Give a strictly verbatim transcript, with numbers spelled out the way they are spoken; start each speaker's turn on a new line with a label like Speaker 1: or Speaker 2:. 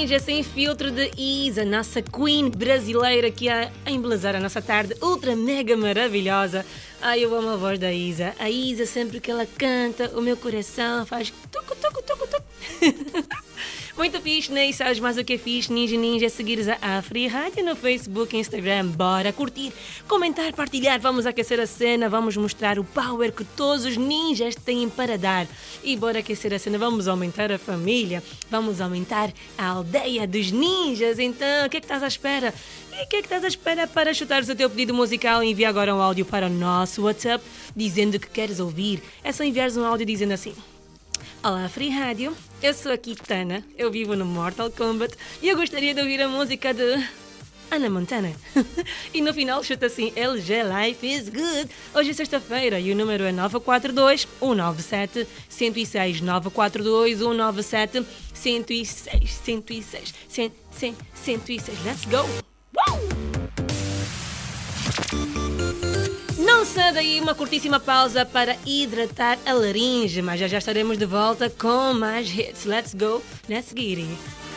Speaker 1: Ninja Sem Filtro de Isa, nossa queen brasileira que a embelezar a nossa tarde ultra mega maravilhosa. Ai, eu amo a voz da Isa. A Isa, sempre que ela canta, o meu coração faz tucu, tucu, tucu, tucu. Muito fixe, né? E sabes mais o que é fixe, Ninja Ninja? É seguires a Afri Rádio no Facebook e Instagram. Bora curtir, comentar, partilhar. Vamos aquecer a cena, vamos mostrar o power que todos os ninjas têm para dar. E bora aquecer a cena, vamos aumentar a família, vamos aumentar a aldeia dos ninjas. Então, o que é que estás à espera? E o que é que estás à espera para chutares o teu pedido musical? Envia agora um áudio para o nosso WhatsApp dizendo que queres ouvir. É só enviares um áudio dizendo assim: olá, Free Rádio, eu sou a Kitana, eu vivo no Mortal Kombat e eu gostaria de ouvir a música de Ana Montana. E no final chuta assim: L G Life is Good. Hoje é sexta-feira e o número é nove quatro dois, um nove sete, um zero seis. nove quatro dois, um nove sete, um zero seis. um zero seis. cem, cem, cento e seis. Let's go! Não sai daí, uma curtíssima pausa para hidratar a laringe, mas já já estaremos de volta com mais hits. Let's go, let's get it.